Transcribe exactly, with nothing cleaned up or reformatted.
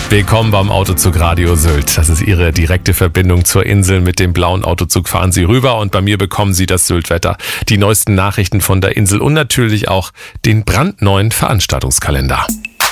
Willkommen beim Autozug Radio Sylt. Das ist Ihre direkte Verbindung zur Insel. Mit dem blauen Autozug fahren Sie rüber und bei mir bekommen Sie das Sylt-Wetter, die neuesten Nachrichten von der Insel und natürlich auch den brandneuen Veranstaltungskalender.